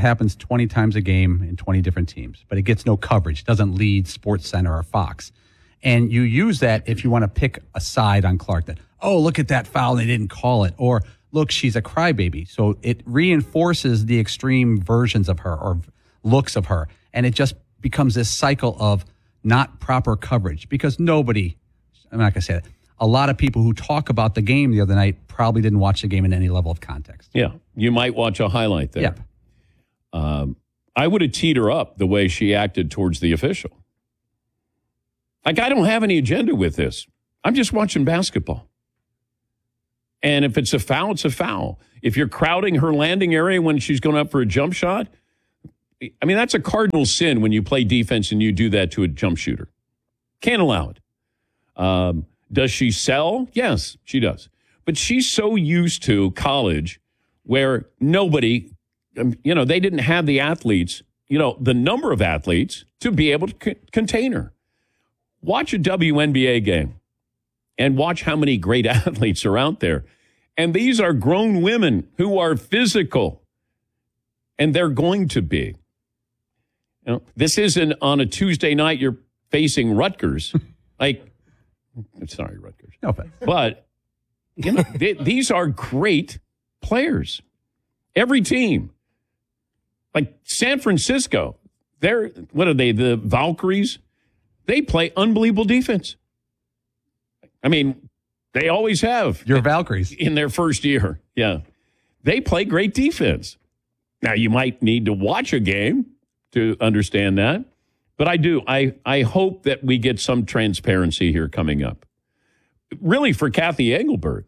happens 20 times a game in 20 different teams, but it gets no coverage. It doesn't lead SportsCenter or Fox. And you use that if you want to pick a side on Clark that, oh, look at that foul, they didn't call it. Or, look, she's a crybaby. So it reinforces the extreme versions of her or looks of her. And it just becomes this cycle of not proper coverage because nobody, I'm not going to say that, a lot of people who talk about the game the other night probably didn't watch the game in any level of context. Yeah, you might watch a highlight there. Yep. I would have teed her up the way she acted towards the official. Like, I don't have any agenda with this. I'm just watching basketball. And if it's a foul, it's a foul. If you're crowding her landing area when she's going up for a jump shot, I mean, that's a cardinal sin when you play defense and you do that to a jump shooter. Can't allow it. Does she sell? Yes, she does. But she's so used to college where nobody, they didn't have the athletes, the number of athletes to be able to contain her. Watch a WNBA game and watch how many great athletes are out there. And these are grown women who are physical, and they're going to be. This isn't on a Tuesday night you're facing Rutgers. Sorry, Rutgers. No, but these are great players. Every team. Like San Francisco, what are they, the Valkyries? They play unbelievable defense. I mean, they always have. Your Valkyries. In their first year. Yeah. They play great defense. Now, you might need to watch a game to understand that. But I do. I hope that we get some transparency here coming up. Really, for Kathy Engelbert.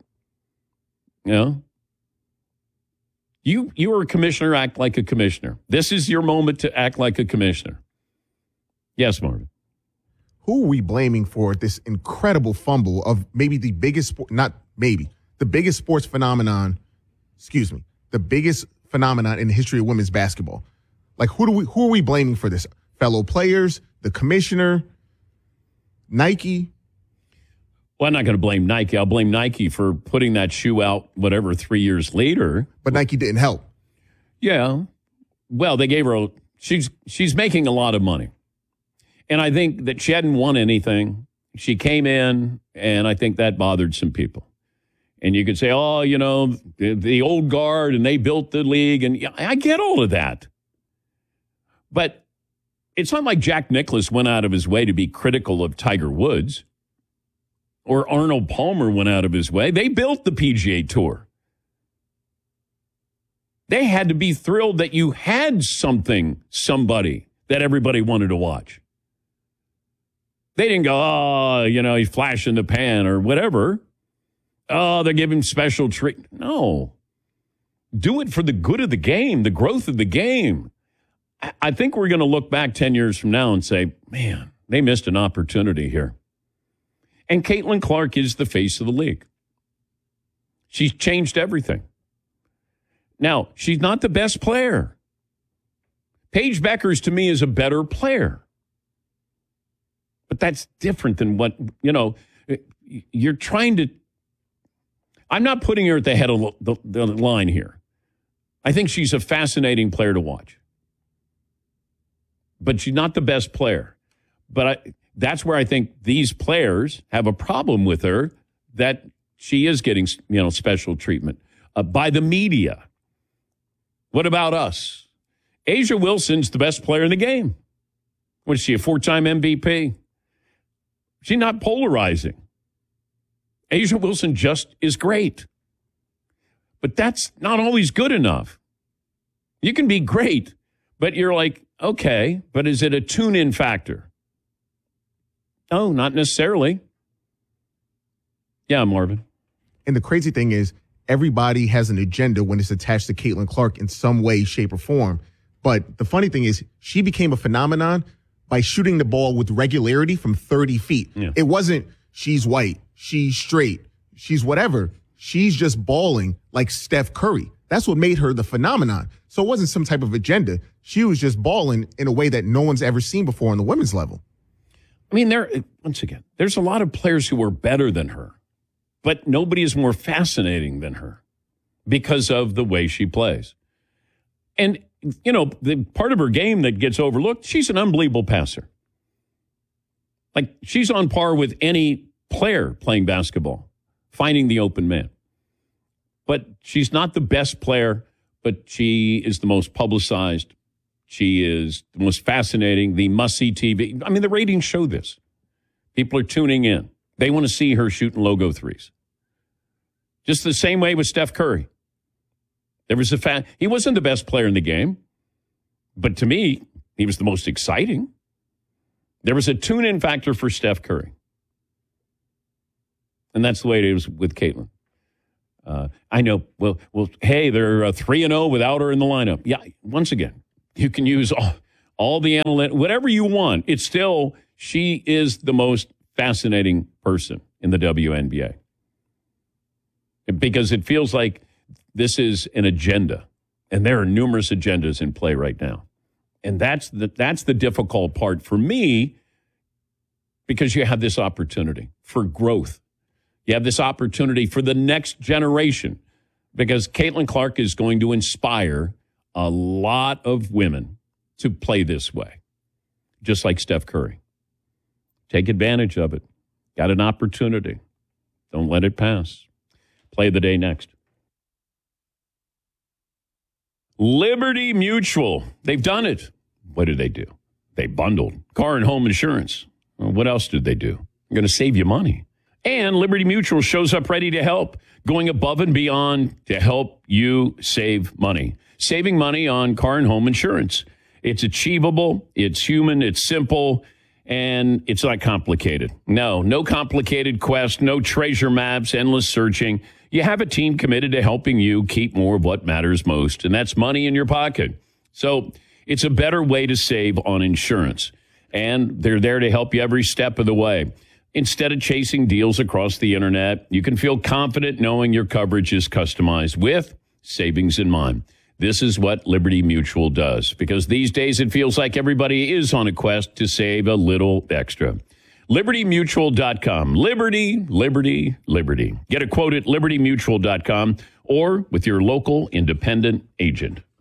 You are a commissioner, act like a commissioner. This is your moment to act like a commissioner. Yes, Marvin. Who are we blaming for this incredible fumble of maybe the biggest, the biggest sports phenomenon, the biggest phenomenon in the history of women's basketball? Like, who are we blaming for this? Fellow players, the commissioner, Nike? Well, I'm not going to blame Nike. I'll blame Nike for putting that shoe out, 3 years later. But Nike didn't help. Yeah. Well, they gave her she's making a lot of money. And I think that she hadn't won anything. She came in, and I think that bothered some people. And you could say, the old guard, and they built the league. And I get all of that. But it's not like Jack Nicklaus went out of his way to be critical of Tiger Woods. Or Arnold Palmer went out of his way. They built the PGA Tour. They had to be thrilled that you had somebody that everybody wanted to watch. They didn't go, he's flashing the pan or whatever. Oh, they're giving special treatment. No. Do it for the good of the game, the growth of the game. I think we're going to look back 10 years from now and say, man, they missed an opportunity here. And Caitlin Clark is the face of the league. She's changed everything. Now, she's not the best player. Paige Beckers, to me, is a better player. But that's different than what, you're trying to. I'm not putting her at the head of the line here. I think she's a fascinating player to watch. But she's not the best player. But that's where I think these players have a problem with her, that she is getting, special treatment by the media. What about us? A'ja Wilson's the best player in the game. What is she, a 4-time MVP? She's not polarizing. A'ja Wilson just is great. But that's not always good enough. You can be great, but you're like, okay, but is it a tune-in factor? No, not necessarily. Yeah, Marvin. And the crazy thing is, everybody has an agenda when it's attached to Caitlin Clark in some way, shape, or form. But the funny thing is, she became a phenomenon by shooting the ball with regularity from 30 feet. Yeah. It wasn't, she's white, she's straight, she's whatever. She's just balling like Steph Curry. That's what made her the phenomenon. So it wasn't some type of agenda. She was just balling in a way that no one's ever seen before on the women's level. I mean, there's a lot of players who are better than her, but nobody is more fascinating than her because of the way she plays. And the part of her game that gets overlooked, she's an unbelievable passer. Like, she's on par with any player playing basketball, finding the open man. But she's not the best player, but she is the most publicized. She is the most fascinating, the must-see TV. I mean, the ratings show this. People are tuning in. They want to see her shooting logo threes. Just the same way with Steph Curry. He wasn't the best player in the game, but to me, he was the most exciting. There was a tune-in factor for Steph Curry. And that's the way it is with Caitlin. I know, well, hey, they're 3-0 without her in the lineup. Yeah, once again, you can use all the analytics, whatever you want. It's still, she is the most fascinating person in the WNBA. Because it feels like this is an agenda, and there are numerous agendas in play right now. And that's the difficult part for me, because you have this opportunity for growth. You have this opportunity for the next generation, because Caitlin Clark is going to inspire a lot of women to play this way, just like Steph Curry. Take advantage of it. Got an opportunity. Don't let it pass. Play of the day next. Liberty Mutual. They've done it. What did they do? They bundled car and home insurance. Well, what else did they do? They're going to save you money. And Liberty Mutual shows up ready to help, going above and beyond to help you save money. Saving money on car and home insurance. It's achievable, it's human, it's simple, and it's not complicated. No complicated quest, no treasure maps, endless searching. You have a team committed to helping you keep more of what matters most, and that's money in your pocket. So it's a better way to save on insurance, and they're there to help you every step of the way. Instead of chasing deals across the internet, you can feel confident knowing your coverage is customized with savings in mind. This is what Liberty Mutual does, because these days it feels like everybody is on a quest to save a little extra. LibertyMutual.com. Liberty, liberty, liberty. Get a quote at LibertyMutual.com or with your local independent agent.